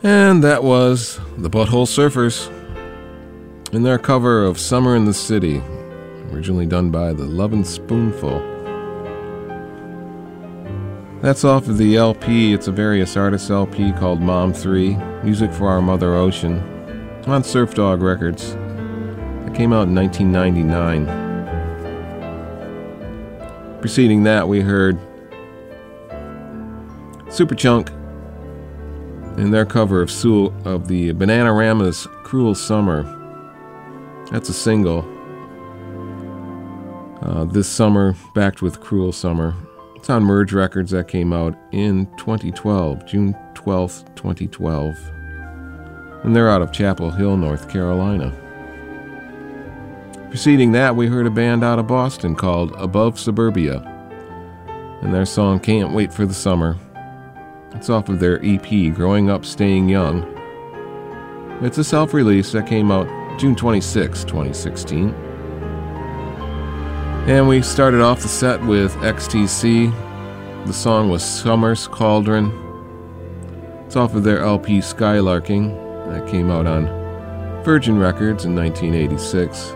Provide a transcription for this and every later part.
And that was the Butthole Surfers in their cover of Summer in the City, originally done by the Lovin' Spoonful. That's off of the LP. It's a various artists LP called Mom 3, Music for Our Mother Ocean, on Surf Dog Records. It came out in 1999. Preceding that, we heard Superchunk in their cover of the Bananarama's Cruel Summer. That's a single. This Summer, backed with Cruel Summer. It's on Merge Records. That came out in 2012, June 12th, 2012. And they're out of Chapel Hill, North Carolina. Preceding that, we heard a band out of Boston called Above Suburbia, and their song Can't Wait for the Summer. It's off of their EP, Growing Up, Staying Young. It's a self-release that came out June 26, 2016. And we started off the set with XTC. The song was Summer's Cauldron. It's off of their LP, Skylarking. That came out on Virgin Records in 1986.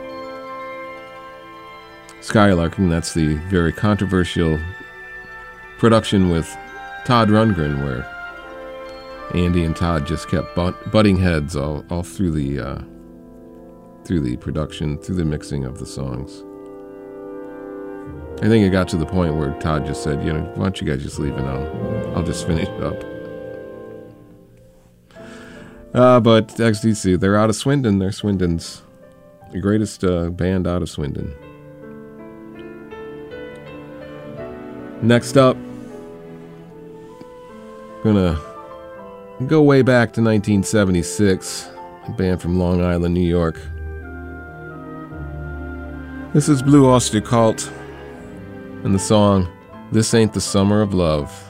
Skylarking, that's the very controversial production with Todd Rundgren, where Andy and Todd just kept butting heads all through the production, through the mixing of the songs. I think it got to the point where Todd just said, why don't you guys just leave and I'll just finish up. But XTC, they're out of Swindon. They're Swindon's the greatest band out of Swindon. Next up, gonna go way back to 1976, a band from Long Island, New York. This is Blue Oyster Cult and the song This Ain't the Summer of Love.